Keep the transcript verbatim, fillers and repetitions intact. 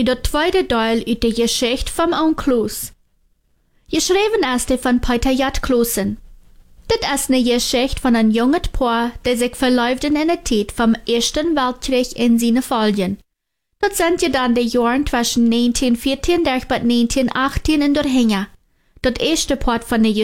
nu de tweede deel uit de Geschichte vom Onkloos. Geschreven is die van Peter J. Kloosen. Dit is een Geschichte van een jonge paar die zich verliefden in de tijd vom Eersten Weltkrieg in zijn volgen. Dat zijn je dan de jaren tussen negentien vierentien tot negentien achttien in doorhingen. Dat eerste part van de